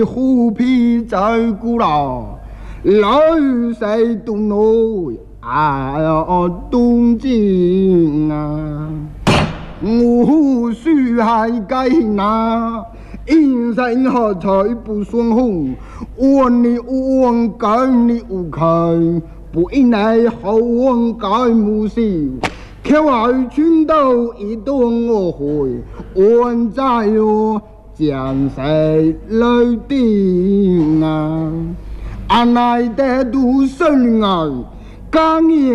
虎皮在古老，来世都内东京啊！我须还该那。因生何才不顺风，问你问该你无开，不因来后问该无事，桥外村道一段我回，问在哟江西来定啊，安来得都生爱，刚也。